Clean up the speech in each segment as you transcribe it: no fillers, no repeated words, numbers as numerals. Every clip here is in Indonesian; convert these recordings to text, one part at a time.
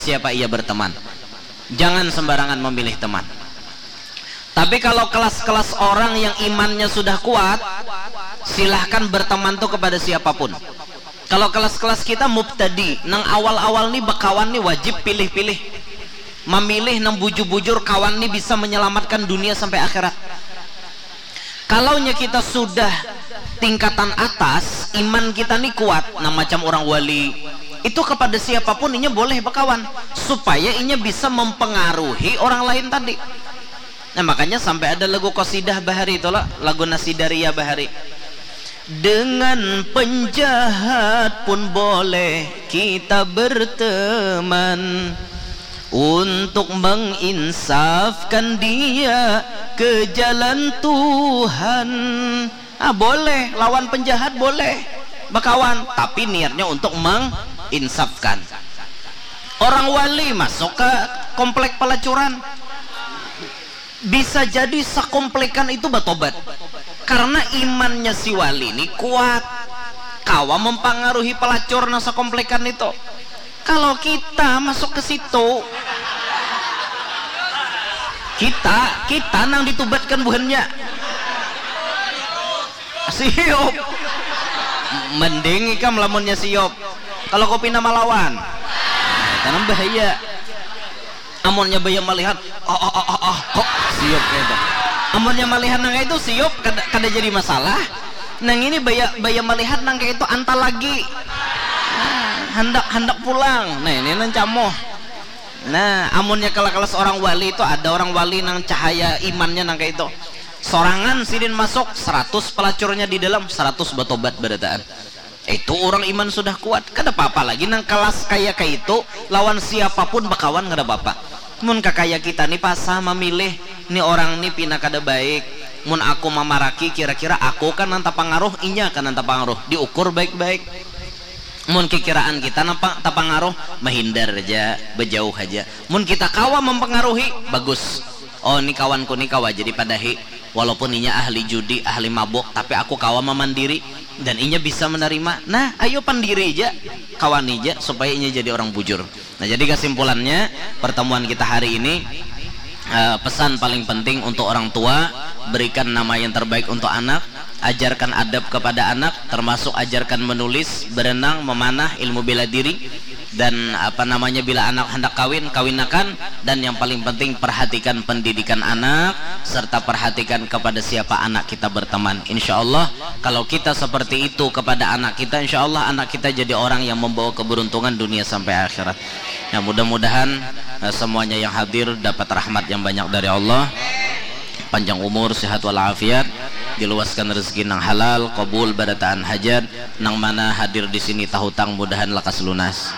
siapa ia berteman. Jangan sembarangan memilih teman. Tapi kalau kelas-kelas orang yang imannya sudah kuat, silahkan berteman tuh kepada siapapun. Kalau kelas-kelas kita mubtadi, nang awal-awal nih bekawan nih wajib pilih-pilih. Memilih nang bujur-bujur kawan nih bisa menyelamatkan dunia sampai akhirat. Kalaunya kita sudah tingkatan atas, iman kita nih kuat, nah macam orang wali, itu kepada siapapun inya boleh bekawan, supaya inya bisa mempengaruhi orang lain tadi. Nah makanya sampai ada lagu qasidah Bahari itulah, lagu Nasidaria Bahari. Dengan penjahat pun boleh kita berteman, untuk menginsafkan dia ke jalan Tuhan. Boleh lawan penjahat, boleh bakawan, tapi niatnya untuk menginsafkan. Orang wali masuk ke komplek pelacuran, bisa jadi sakomplekan itu batobat karena imannya si wali ini kuat, kawa mempengaruhi pelacur nasa komplekan itu. Kalau kita masuk ke situ, kita nang ditubatkan buhannya siop, mending ikam lamunnya siop. Kalau kopi nama lawan tanam bahaya. Amunnya bayang melihat kok siop gitu. Amunnya melihat nang itu siop kada jadi masalah. Nang ini bayang melihat nang itu antal lagi. Hendak pulang. Nah ini nang camoh. Nah amunnya kelas orang wali itu, ada orang wali nang cahaya imannya nang itu sorangan sidin masuk 100 pelacurnya di dalam 100 batobat berataan. Itu orang iman sudah kuat, kada apa-apa lagi nang kelas kayak itu lawan siapapun bakawan kada apa-apa. Mun kakaya kita nih pasah memilih nih orang nih pina kada baik, mun aku memaraki kira-kira aku kan nanta pengaruh, inya kan nanta pengaruh, diukur baik-baik. Mun kekiraan kita nampak tak pengaruh, menghindar aja, berjauh aja. Mun kita kawa mempengaruhi, bagus. Oh ini kawanku nih kawa jadi padahi, walaupun inya ahli judi, ahli mabuk, tapi aku kawa memandiri dan inya bisa menerima. Nah ayo pandiri aja, kawan aja supaya inya jadi orang bujur. Nah jadi kesimpulannya pertemuan kita hari ini, pesan paling penting untuk orang tua, berikan nama yang terbaik untuk anak, ajarkan adab kepada anak, termasuk ajarkan menulis, berenang, memanah, ilmu bela diri, dan bila anak hendak kawinakan, dan yang paling penting perhatikan pendidikan anak, serta perhatikan kepada siapa anak kita berteman. Insya Allah kalau kita seperti itu kepada anak kita, insya Allah anak kita jadi orang yang membawa keberuntungan dunia sampai akhirat. Nah mudah-mudahan semuanya yang hadir dapat rahmat yang banyak dari Allah, panjang umur, sehat walafiat, diluaskan rezeki nang halal, qabul barataan hajat, nang mana hadir di sini tahutang mudahan lekas lunas.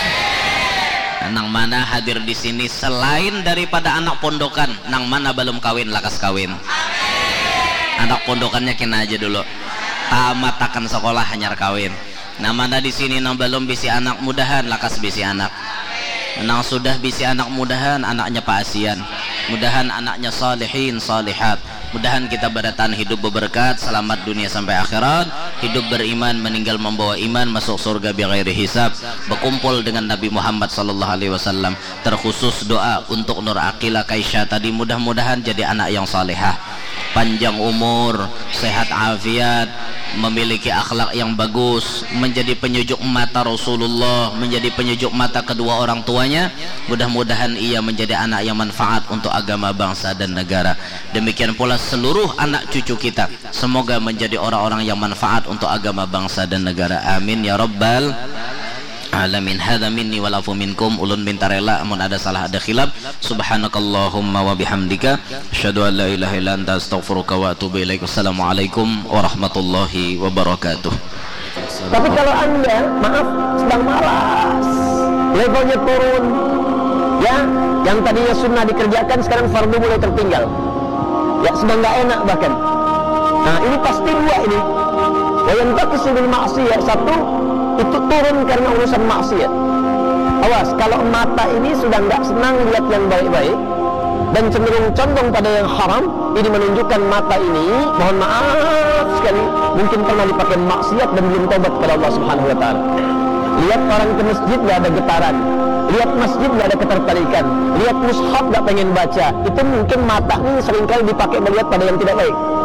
Nang mana hadir di sini selain daripada anak pondokan, nang mana belum kawin lekas kawin. Anak pondokannya kena aja dulu, tamat akan sekolah hanyar kawin. Nang mana di sini nang belum bisi anak, mudahan lekas bisi anak. Nang sudah bisi anak, mudahan anaknya paasian, mudahan anaknya salihin salihat, mudahan kita beratan hidup berberkat, selamat dunia sampai akhirat, hidup beriman, meninggal membawa iman, masuk surga bighairi hisab, berkumpul dengan Nabi Muhammad sallallahu alaihi wasallam. Terkhusus doa untuk Nur Aqila Kaisha tadi, mudah-mudahan jadi anak yang salehah, panjang umur, sehat afiat, memiliki akhlak yang bagus, menjadi penyejuk mata Rasulullah, menjadi penyejuk mata kedua orang tuanya. Mudah-mudahan ia menjadi anak yang manfaat untuk agama, bangsa dan negara. Demikian pula seluruh anak cucu kita, semoga menjadi orang-orang yang manfaat untuk agama, bangsa dan negara. Amin ya rabbal alamin. Hadza minni wa lafu minkum. Ulun minta rela amun ada salah ada khilaf. Subhanakallahumma wa bihamdika asyhadu an la ilaha illa anta astaghfiruka wa atubu ilaik. Wassalamualaikum warahmatullahi wabarakatuh. Tapi kalau Anda maaf sedang malas, levelnya turun, ya, yang tadinya sunnah dikerjakan sekarang fardu mulai tertinggal, ya, sedang nggak enak bahkan. Nah ini pasti dua ini. Yang terkesudah maksiat, satu itu turun karena urusan maksiat. Awas, kalau mata ini sudah nggak senang lihat yang baik-baik dan cenderung condong pada yang haram, ini menunjukkan mata ini, mohon maaf sekali, mungkin pernah dipakai maksiat dan belum tobat kepada Allah Subhanahu wa Ta'ala. Lihat orang ke masjid nggak ada getaran, lihat masjid nggak ada ketertarikan, lihat mushaf nggak pengen baca, itu mungkin mata ini seringkali dipakai melihat pada yang tidak baik.